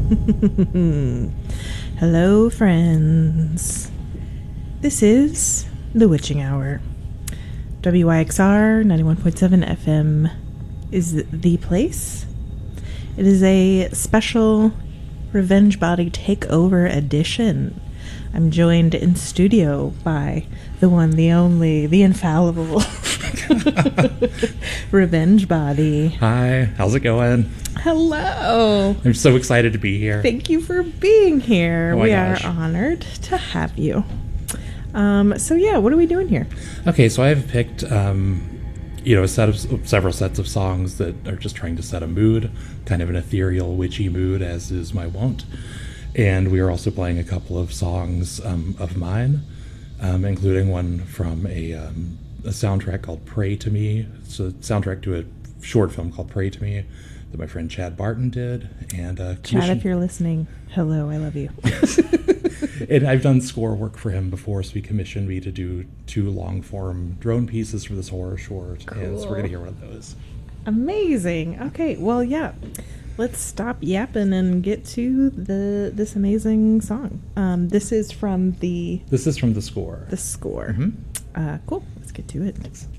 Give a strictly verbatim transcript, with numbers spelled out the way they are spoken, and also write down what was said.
Hello, friends. This is The Witching Hour. W Y X R ninety-one point seven F M is the place. It is a special Revenge Body Takeover edition. I'm joined in studio by the one, the only, the infallible Revenge Body. Hi, how's it going? Hello. I'm so excited to be here. Thank you for being here. Oh my we gosh. are honored to have you. Um, so yeah, what are we doing here? Okay, so I've picked, um, you know, a set of several sets of songs that are just trying to set a mood, kind of an ethereal, witchy mood, as is my wont. And we are also playing a couple of songs um, of mine, um, including one from a, um, a soundtrack called Pray to Me. It's a soundtrack to a short film called Pray to Me that my friend Chad Barton did. And uh, Chad, if you're listening, hello, I love you. And I've done score work for him before, so he commissioned me to do two long-form drone pieces for this horror short. Cool. And so we're going to hear one of those. Amazing. Okay, well, yeah. Let's stop yapping and get to the this amazing song. Um, this is from the This is from the score. the score. Mhm. Uh, cool. Let's get to it.